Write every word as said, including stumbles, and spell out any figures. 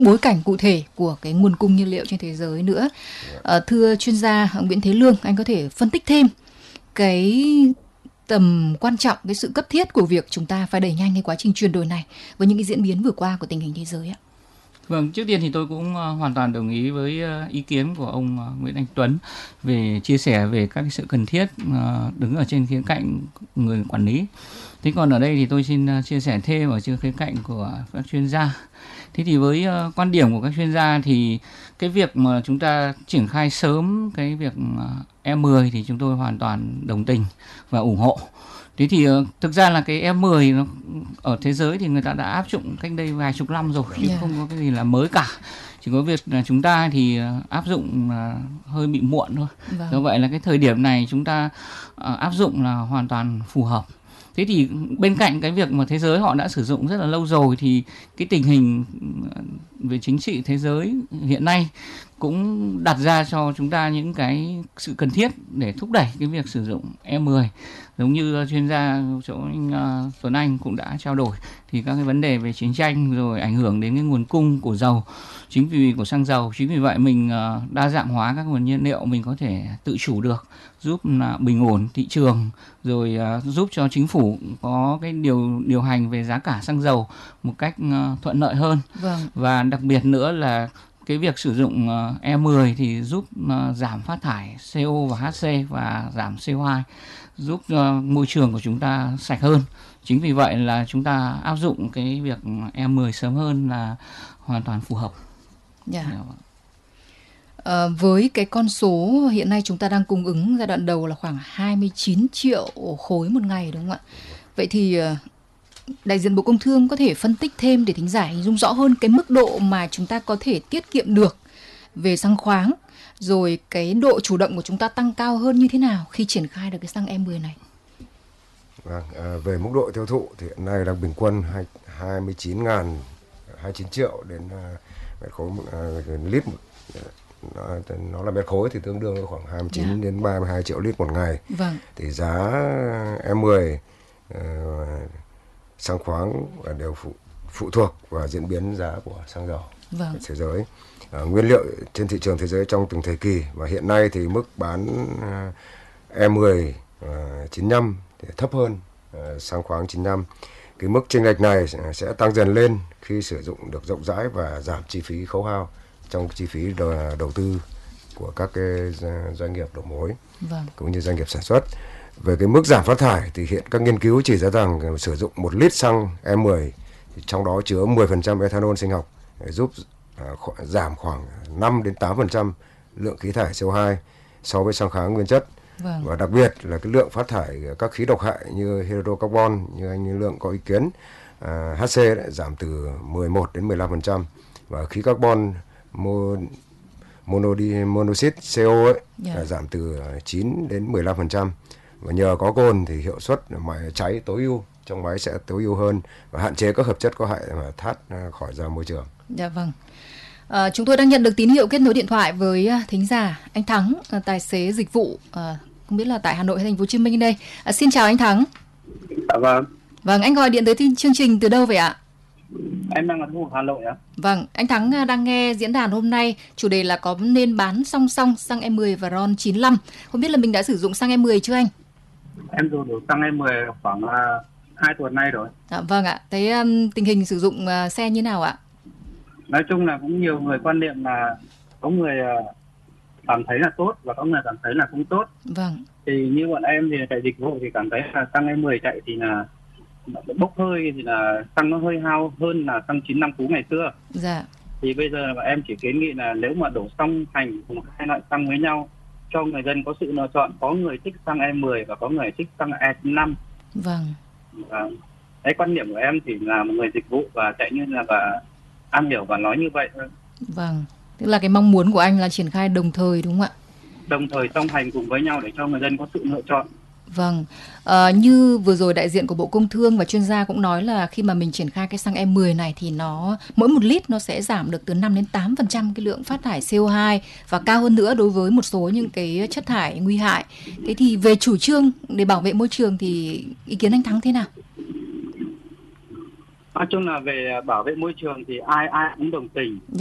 bối cảnh cụ thể của cái nguồn cung nhiên liệu trên thế giới nữa. À, thưa chuyên gia Nguyễn Thế Lương, anh có thể phân tích thêm cái tầm quan trọng, cái sự cấp thiết của việc chúng ta phải đẩy nhanh cái quá trình chuyển đổi này với những cái diễn biến vừa qua của tình hình thế giới ạ? Vâng, trước tiên thì tôi cũng uh, hoàn toàn đồng ý với uh, ý kiến của ông uh, Nguyễn Anh Tuấn về chia sẻ về các cái sự cần thiết uh, đứng ở trên khía cạnh người quản lý. Thế còn ở đây thì tôi xin uh, chia sẻ thêm ở trên khía cạnh của các chuyên gia. Thế thì với uh, quan điểm của các chuyên gia thì cái việc mà chúng ta triển khai sớm cái việc uh, E mười thì chúng tôi hoàn toàn đồng tình và ủng hộ. Thế thì uh, thực ra là cái E mười nó ở thế giới thì người ta đã áp dụng cách đây vài chục năm rồi, chứ yeah. không có cái gì là mới cả. Chỉ có việc là chúng ta thì uh, áp dụng uh, hơi bị muộn thôi. Vâng. Do vậy là cái thời điểm này chúng ta uh, áp dụng là hoàn toàn phù hợp. Thế thì bên cạnh cái việc mà thế giới họ đã sử dụng rất là lâu rồi thì cái tình hình về chính trị thế giới hiện nay cũng đặt ra cho chúng ta những cái sự cần thiết để thúc đẩy cái việc sử dụng E mười. Giống như chuyên gia chỗ anh, uh, Tuấn Anh cũng đã trao đổi thì các cái vấn đề về chiến tranh rồi ảnh hưởng đến cái nguồn cung của dầu, chính vì của xăng dầu, chính vì vậy mình uh, đa dạng hóa các nguồn nhiên liệu mình có thể tự chủ được, giúp là bình ổn thị trường, rồi uh, giúp cho chính phủ có cái điều điều hành về giá cả xăng dầu một cách uh, thuận lợi hơn. Vâng. Và đặc biệt nữa là cái việc sử dụng uh, E mười thì giúp uh, giảm phát thải xê o và hát xê và giảm xê o hai, giúp uh, môi trường của chúng ta sạch hơn. Chính vì vậy là chúng ta áp dụng cái việc E mười sớm hơn là hoàn toàn phù hợp. Yeah. Yeah. À, với cái con số hiện nay chúng ta đang cung ứng giai đoạn đầu là khoảng hai mươi chín triệu khối một ngày, đúng không ạ? Vậy thì đại diện Bộ Công Thương có thể phân tích thêm để thính giả hình dung rõ hơn cái mức độ mà chúng ta có thể tiết kiệm được về xăng khoáng, rồi cái độ chủ động của chúng ta tăng cao hơn như thế nào khi triển khai được cái xăng E mười này? Vâng, à, về mức độ tiêu thụ thì hiện nay đang bình quân hai mươi chín nghìn, hai mươi chín triệu đến uh, mét khối uh, lít. Nó, nó là mét khối thì tương đương khoảng hai mươi chín yeah. đến ba mươi hai triệu lít một ngày. Vâng. Thì giá E mười uh, xăng khoáng đều phụ, phụ thuộc vào diễn biến giá của xăng dầu vâng. thế giới. Uh, nguyên liệu trên thị trường thế giới trong từng thời kỳ, và hiện nay thì mức bán uh, E mười uh, chín mươi lăm thì thấp hơn uh, xăng khoáng chín mươi lăm. Cái mức chênh lệch này sẽ tăng dần lên khi sử dụng được rộng rãi và giảm chi phí khấu hao trong chi phí đầu, đầu tư của các cái doanh nghiệp đầu mối vâng. cũng như doanh nghiệp sản xuất. Về cái mức giảm phát thải thì hiện các nghiên cứu chỉ ra rằng sử dụng một lít xăng E mười thì trong đó chứa mười phần trăm ethanol sinh học để giúp uh, giảm khoảng năm đến tám phần trăm lượng khí thải xê o hai so với xăng kháng nguyên chất. Vâng. Và đặc biệt là cái lượng phát thải các khí độc hại như hydrocarbon, như anh Lượng có ý kiến, uh, hát xê đấy, giảm từ mười một đến mười lăm phần trăm, và khí carbon monoxide xê o ấy, yeah. là giảm từ chín đến mười lăm phần trăm. Và nhờ có cồn thì hiệu suất máy cháy tối ưu trong máy sẽ tối ưu hơn và hạn chế các hợp chất có hại mà thoát khỏi ra môi trường. Dạ vâng. À, chúng tôi đang nhận được tín hiệu kết nối điện thoại với thính giả anh Thắng, tài xế dịch vụ, à, không biết là tại Hà Nội hay Thành phố Hồ Chí Minh đây. À, xin chào anh Thắng. Dạ vâng. Vâng, anh gọi điện tới chương trình từ đâu vậy ạ? Em đang ở khu vực Hà Nội ạ. Vâng, anh Thắng đang nghe diễn đàn hôm nay, chủ đề là có nên bán song song xăng E mười và RON chín mươi lăm. Không biết là mình đã sử dụng xăng E mười chưa anh? Em dùng được xăng E mười khoảng uh, hai tuần nay rồi. À, vâng ạ, thế um, tình hình sử dụng uh, xe như nào ạ? Nói chung là cũng nhiều người quan niệm là có người uh, cảm thấy là tốt và có người cảm thấy là không tốt. Vâng. Thì như bọn em thì chạy dịch vụ thì cảm thấy là xăng E mười chạy thì là bốc hơi thì là xăng nó hơi hao hơn là xăng chín mươi lăm cũ ngày xưa. Dạ. Thì bây giờ là em chỉ kiến nghị là nếu mà đổ song hành cùng hai loại xăng với nhau cho người dân có sự lựa chọn, có người thích xăng E mười và có người thích xăng E chín mươi lăm. Vâng. Vâng. Cái quan điểm của em thì là một người dịch vụ và chạy như là và am hiểu và nói như vậy thôi. Vâng. Tức là cái mong muốn của anh là triển khai đồng thời đúng không ạ? Đồng thời song hành cùng với nhau để cho người dân có sự lựa chọn. Vâng, à, như vừa rồi đại diện của Bộ Công Thương và chuyên gia cũng nói là khi mà mình triển khai cái xăng E mười này thì nó mỗi một lít nó sẽ giảm được từ năm đến tám phần trăm cái lượng phát thải xê o hai và cao hơn nữa đối với một số những cái chất thải nguy hại. Thế thì về chủ trương để bảo vệ môi trường thì ý kiến anh Thắng thế nào? Nói chung là về bảo vệ môi trường thì ai ai cũng đồng tình.